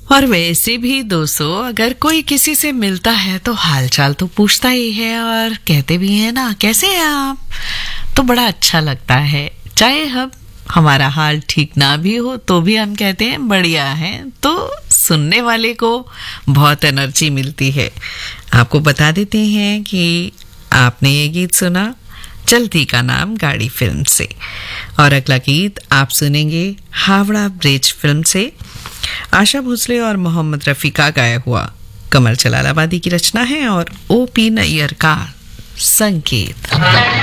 और वैसे भी दोस्तों, अगर कोई किसी से मिलता है तो हालचाल तो पूछता ही है, और कहते भी हैं ना, कैसे हैं आप, तो बड़ा अच्छा लगता है। चाहे हमारा हाल ठीक ना भी हो तो भी हम कहते हैं बढ़िया है, तो सुनने वाले को बहुत एनर्जी मिलती है। आपको बता देते हैं कि आपने ये गीत सुना चलती का नाम गाड़ी फिल्म से, और अगला गीत आप सुनेंगे हावड़ा ब्रिज फिल्म से। आशा भोसले और मोहम्मद रफ़ी का गाया हुआ, कमर जलालाबादी की रचना है और ओ पी नैयर का संगीत।